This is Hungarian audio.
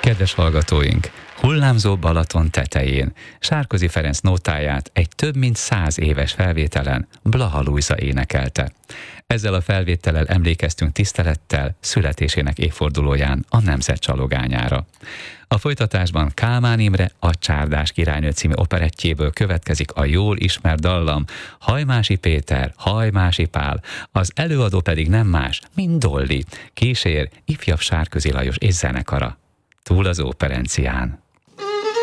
Kedves hallgatóink, hullámzó Balaton tetején Sárközi Ferenc nótáját egy több mint 100 éves felvételen Blaha Lujza énekelte. Ezzel a felvétellel emlékeztünk tisztelettel születésének évfordulóján a nemzet csalogányára. A folytatásban Kálmán Imre A Csárdás királynő című operettjéből következik a jól ismert dallam Hajmási Péter, Hajmási Pál, az előadó pedig nem más, mint Dolly, kísér ifjabb Sárközi Lajos és zenekara. Túl az operencián.